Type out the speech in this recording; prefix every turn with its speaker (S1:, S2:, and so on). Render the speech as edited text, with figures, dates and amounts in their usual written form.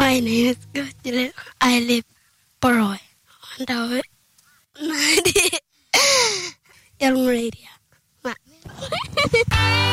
S1: My name is Gojile. I live Poroy. And I Young radio.